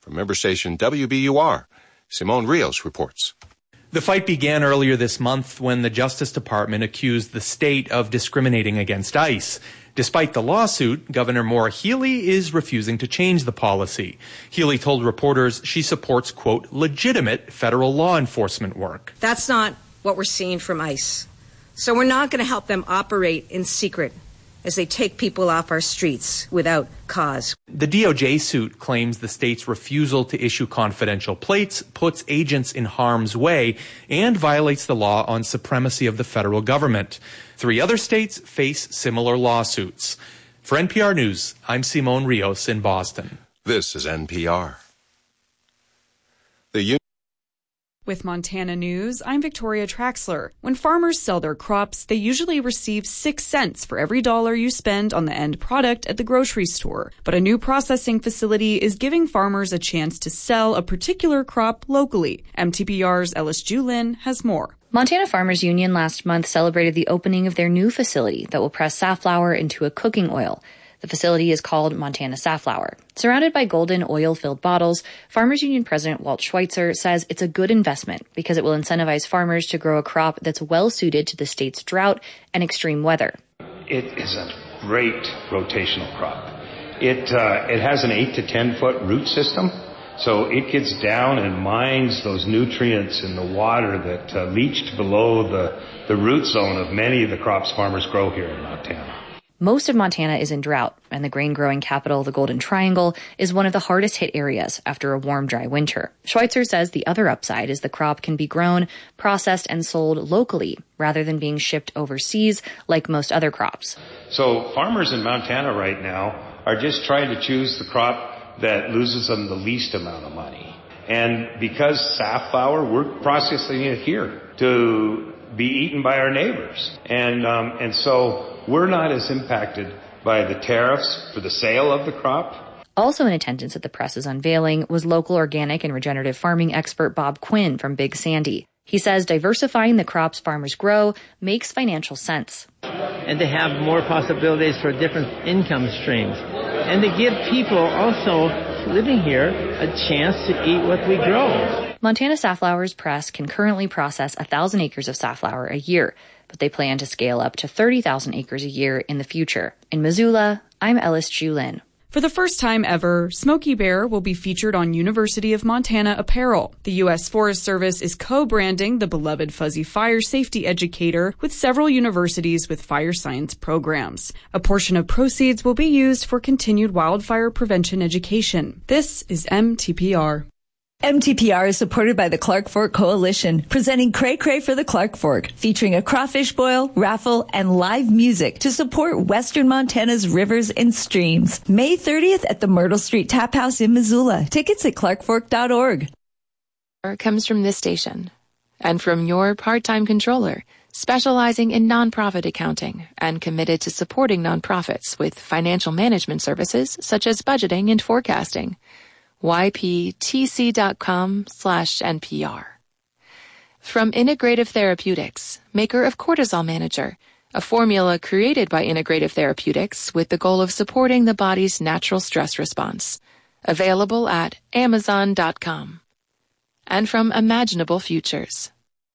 From member station WBUR, Simone Rios reports. The fight began earlier this month when the Justice Department accused the state of discriminating against ICE. Despite the lawsuit, Governor Maura Healey is refusing to change the policy. Healey told reporters she supports, quote, legitimate federal law enforcement work. That's not what we're seeing from ICE. So we're not going to help them operate in secret as they take people off our streets without cause. The DOJ suit claims the state's refusal to issue confidential plates puts agents in harm's way and violates the law on supremacy of the federal government. 3 other states face similar lawsuits. For NPR News, I'm Simone Rios in Boston. This is NPR. With Montana News, I'm Victoria Traxler. When farmers sell their crops, they usually receive 6 cents for every dollar you spend on the end product at the grocery store. But a new processing facility is giving farmers a chance to sell a particular crop locally. MTPR's Ellis Julin has more. Montana Farmers Union last month celebrated the opening of their new facility that will press safflower into a cooking oil. The facility is called Montana Safflower. Surrounded by golden oil-filled bottles, Farmers Union President Walt Schweitzer says it's a good investment because it will incentivize farmers to grow a crop that's well-suited to the state's drought and extreme weather. It is a great rotational crop. It has an 8 to 10 foot root system, so it gets down and mines those nutrients in the water that leached below the root zone of many of the crops farmers grow here in Montana. Most of Montana is in drought, and the grain-growing capital, the Golden Triangle, is one of the hardest-hit areas after a warm, dry winter. Schweitzer says the other upside is the crop can be grown, processed, and sold locally rather than being shipped overseas like most other crops. So farmers in Montana right now are just trying to choose the crop that loses them the least amount of money. And because safflower, we're processing it here to be eaten by our neighbors. And so we're not as impacted by the tariffs for the sale of the crop. Also in attendance at the press's unveiling was local organic and regenerative farming expert Bob Quinn from Big Sandy. He says diversifying the crops farmers grow makes financial sense. And to have more possibilities for different income streams. And to give people also living here a chance to eat what we grow. Montana Safflower's press can currently process 1,000 acres of safflower a year, but they plan to scale up to 30,000 acres a year in the future. In Missoula, I'm Ellis Julin. For the first time ever, Smokey Bear will be featured on University of Montana apparel. The U.S. Forest Service is co-branding the beloved Fuzzy fire safety educator with several universities with fire science programs. A portion of proceeds will be used for continued wildfire prevention education. This is MTPR. MTPR is supported by the Clark Fork Coalition, presenting Cray Cray for the Clark Fork, featuring a crawfish boil, raffle, and live music to support Western Montana's rivers and streams. May 30th at the Myrtle Street Tap House in Missoula. Tickets at clarkfork.org. Comes from this station and from your part-time controller, specializing in nonprofit accounting and committed to supporting nonprofits with financial management services such as budgeting and forecasting. yptc.com/NPR. From Integrative Therapeutics, maker of Cortisol Manager, a formula created by Integrative Therapeutics with the goal of supporting the body's natural stress response. Available at Amazon.com. And from Imaginable Futures.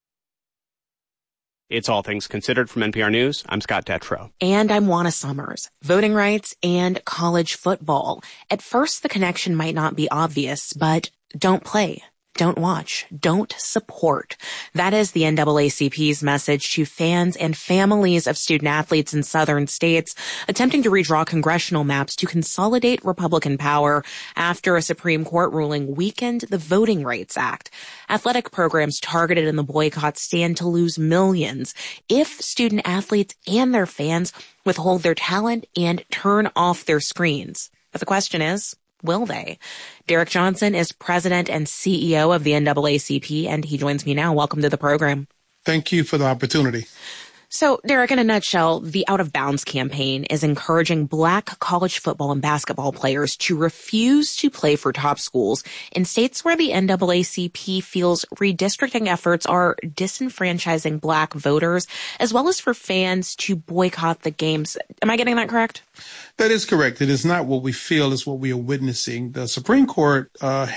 It's All Things Considered from NPR News. I'm Scott Detrow. And I'm Juana Summers. Voting rights and college football. At first, the connection might not be obvious, but don't play. Don't watch. Don't support. That is the NAACP's message to fans and families of student athletes in southern states attempting to redraw congressional maps to consolidate Republican power after a Supreme Court ruling weakened the Voting Rights Act. Athletic programs targeted in the boycott stand to lose millions if student athletes and their fans withhold their talent and turn off their screens. But the question is, will they? Derek Johnson is president and CEO of the NAACP, and he joins me now. Welcome to the program. Thank you for the opportunity. So, Derek, in a nutshell, the Out of Bounds campaign is encouraging Black college football and basketball players to refuse to play for top schools in states where the NAACP feels redistricting efforts are disenfranchising Black voters, as well as for fans to boycott the games. Am I getting that correct? That is correct. It is not what we feel, it's what we are witnessing. The Supreme Court